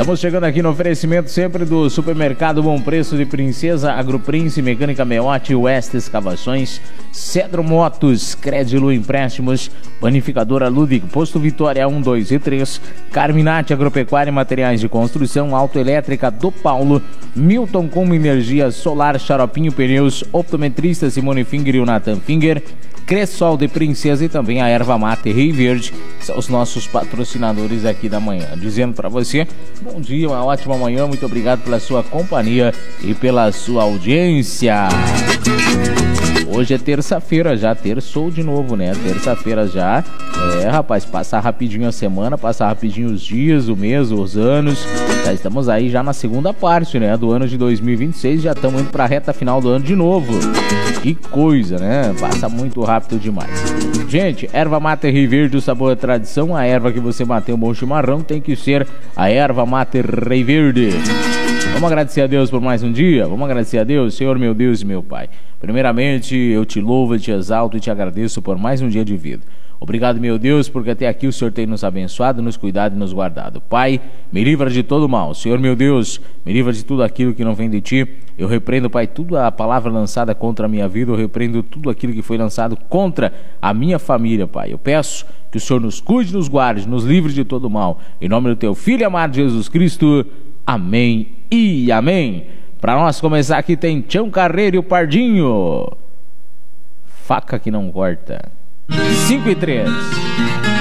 Estamos chegando aqui no oferecimento sempre do Supermercado Bom Preço de Princesa, Agroprince, Mecânica Meote, West Escavações, Cedro Motos, Crédilo Empréstimos, Panificadora Ludwig, Posto Vitória 1, 2 e 3, Carminati Agropecuária e Materiais de Construção, Autoelétrica do Paulo, Milton com Energia Solar, Xaropinho Pneus, Optometrista Simone Finger e o Nathan Finger, Cressol de Princesa e também a Erva Mate Rio Verde, são os nossos patrocinadores aqui da manhã. Dizendo para você, bom dia, uma ótima manhã, muito obrigado pela sua companhia e pela sua audiência. Hoje é terça-feira já, terçou de novo, né? Terça-feira já. Rapaz, passa rapidinho a semana, passa rapidinho os dias, o mês, os anos. Já estamos aí já na segunda parte, né? Do ano de 2026, já estamos indo pra reta final do ano de novo. Que coisa, né? Passa muito rápido demais. Gente, Erva Mate Rio Verde, o sabor da tradição. A erva que você bater um bom chimarrão tem que ser a Erva Mate Rio Verde. Vamos agradecer a Deus por mais um dia? Vamos agradecer a Deus, Senhor meu Deus e meu Pai. Primeiramente, eu te louvo, eu te exalto e te agradeço por mais um dia de vida. Obrigado, meu Deus, porque até aqui o Senhor tem nos abençoado, nos cuidado e nos guardado. Pai, me livra de todo mal. Senhor, meu Deus, me livra de tudo aquilo que não vem de Ti. Eu repreendo, Pai, toda a palavra lançada contra a minha vida. Eu repreendo tudo aquilo que foi lançado contra a minha família, Pai. Eu peço que o Senhor nos cuide, nos guarde, nos livre de todo mal. Em nome do Teu Filho amado Jesus Cristo. Amém e amém. Para nós começar aqui tem Tião Carreiro e o Pardinho. Faca que não corta. 5 e 3.